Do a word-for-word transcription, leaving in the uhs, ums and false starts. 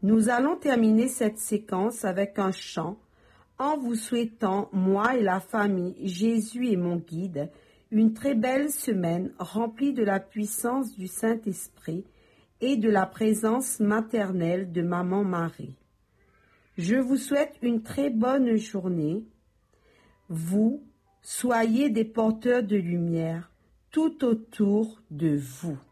Nous allons terminer cette séquence avec un chant en vous souhaitant, moi et la famille, Jésus est mon guide, une très belle semaine remplie de la puissance du Saint-Esprit et de la présence maternelle de Maman Marie. Je vous souhaite une très bonne journée. Vous, soyez des porteurs de lumière tout autour de vous.